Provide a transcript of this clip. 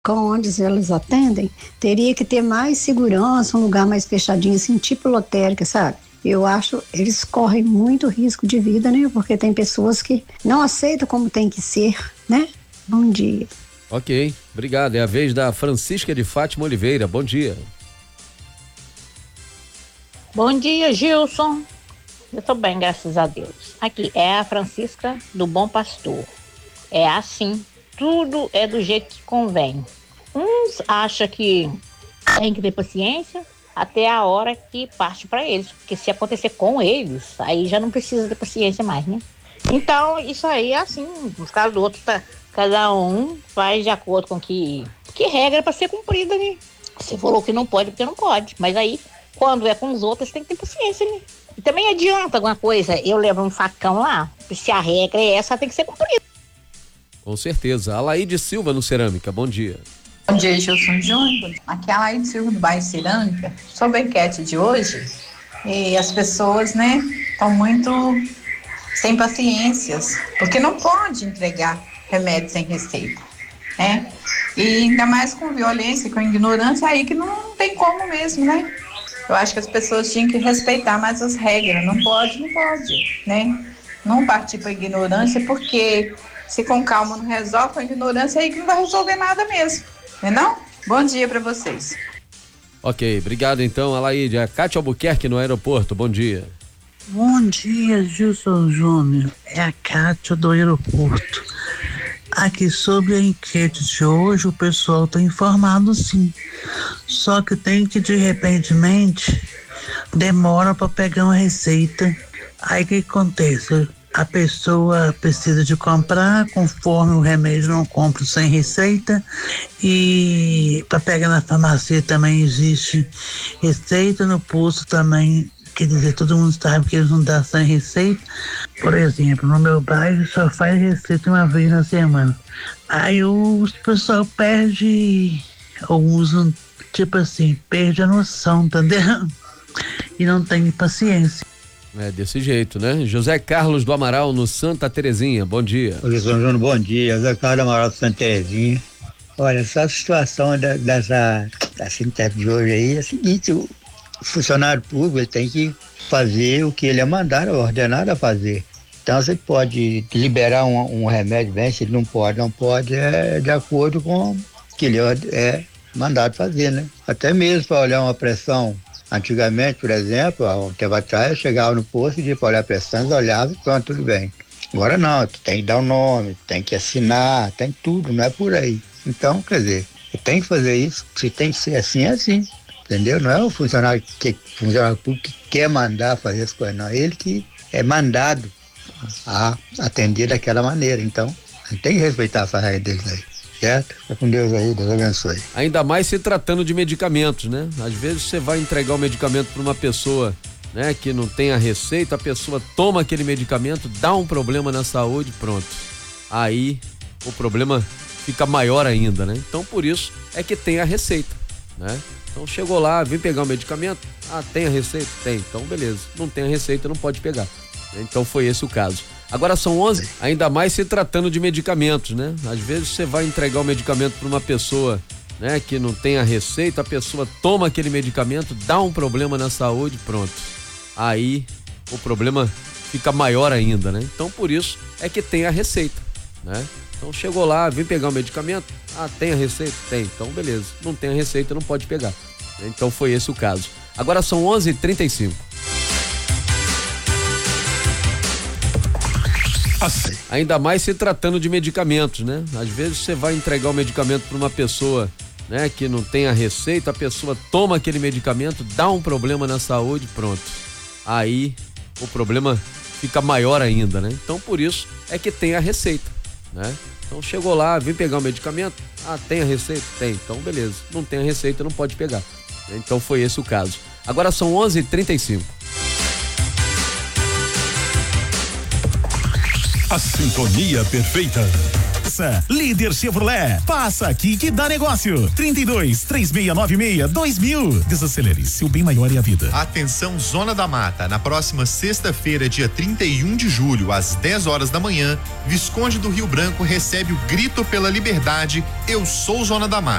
onde elas atendem, teria que ter mais segurança, um lugar mais fechadinho, assim, tipo lotérica, sabe? Eu acho, eles correm muito risco de vida, né? Porque tem pessoas que não aceitam como tem que ser, né? Bom dia. Ok, obrigado. É a vez da Francisca de Fátima Oliveira. Bom dia. Bom dia, Gilson. Eu tô bem, graças a Deus. Aqui é a Francisca do Bom Pastor. É assim, tudo é do jeito que convém. Uns acham que tem que ter paciência até a hora que parte para eles, porque se acontecer com eles, aí já não precisa ter paciência mais, né? Então, isso aí é assim, os casos do outro, tá, cada um faz de acordo com que regra para ser cumprida, né? Você falou que não pode, porque não pode, mas aí, quando é com os outros, tem que ter paciência, né? E também adianta alguma coisa, eu levo um facão lá, se a regra é essa, tem que ser cumprida. Com certeza. Alaide Silva no Cerâmica, bom dia. Bom dia, Gilson Júnior. Aqui é a Alaide Silva do bairro Cerâmica. Sobre a enquete de hoje, e as pessoas, né, estão muito sem paciências, porque não pode entregar remédio sem receita, né? E ainda mais com violência, com ignorância, aí que não tem como mesmo, né? Eu acho que as pessoas tinham que respeitar mais as regras. Não pode, né? Não partir para ignorância, porque se com calma não resolve, com a ignorância aí que não vai resolver nada mesmo, não? Bom dia para vocês. Ok, obrigado então, Alaide. A Cátia Albuquerque no aeroporto, bom dia. Bom dia, Gilson Júnior. É a Cátia do aeroporto. Aqui sobre a enquete de hoje, o pessoal está informado sim. Só que tem que, de repentemente, demora para pegar uma receita. Aí o que acontece? A pessoa precisa de comprar, conforme o remédio não compra sem receita, e para pegar na farmácia também existe receita, no posto também, quer dizer, todo mundo sabe que eles não dão sem receita. Por exemplo, no meu bairro só faz receita uma vez na semana. Aí o pessoal perde, alguns, tipo assim, perde a noção, entendeu? E não tem paciência. É desse jeito, né? José Carlos do Amaral no Santa Terezinha, bom dia. Oi, São João, bom dia. José Carlos do Amaral do Santa Terezinha. Olha, essa situação dessa enquete de hoje aí é a seguinte: o funcionário público ele tem que fazer o que ele é mandado, ordenado a fazer. Então você pode liberar um remédio, bem, se ele não pode, é de acordo com o que ele é mandado fazer, né? Até mesmo para olhar uma pressão. Antigamente, por exemplo, há um tempo atrás, eu chegava no posto e ia para olhar a pressão, olhava e pronto, tudo bem. Agora não, tu tem que dar o nome, tem que assinar, tem tudo, não é por aí. Então, quer dizer, tem que fazer isso, se tem que ser assim, é assim, entendeu? Não é o funcionário público que quer mandar fazer as coisas, não, é ele que é mandado a atender daquela maneira. Então, tem que respeitar essa regra deles aí. Certo? Fica com Deus aí, Deus abençoe. Ainda mais se tratando de medicamentos, né? Às vezes você vai entregar o medicamento para uma pessoa, né, que não tem a receita, a pessoa toma aquele medicamento, dá um problema na saúde, pronto. Aí o problema fica maior ainda, né? Então por isso é que tem a receita, né? Então chegou lá, vem pegar o medicamento, tem a receita? Tem, então beleza. Não tem a receita, não pode pegar. Então foi esse o caso. Agora são 11, ainda mais se tratando de medicamentos, né? Às vezes você vai entregar o medicamento para uma pessoa, né, que não tem a receita, a pessoa toma aquele medicamento, dá um problema na saúde, pronto. Aí o problema fica maior ainda, né? Então por isso é que tem a receita, né? Então chegou lá, vem pegar o medicamento, tem a receita? Tem, então beleza. Não tem a receita, não pode pegar. Então foi esse o caso. Agora são 11h35. Ainda mais se tratando de medicamentos, né? Às vezes você vai entregar o medicamento para uma pessoa, né, que não tem a receita, a pessoa toma aquele medicamento, dá um problema na saúde, pronto. Aí o problema fica maior ainda, né? Então por isso é que tem a receita, né? Então chegou lá, vem pegar o medicamento, tem a receita? Tem, então beleza. Não tem a receita, não pode pegar. Então foi esse o caso. Agora são 11h35. A sintonia perfeita. passa. Líder Chevrolet, passa aqui que dá negócio. 32-3696-2000. Desacelere, seu bem maior é a vida. Atenção, Zona da Mata. Na próxima sexta-feira, dia 31 de julho, às 10 horas da manhã, Visconde do Rio Branco recebe o Grito pela Liberdade. Eu sou Zona da Mata.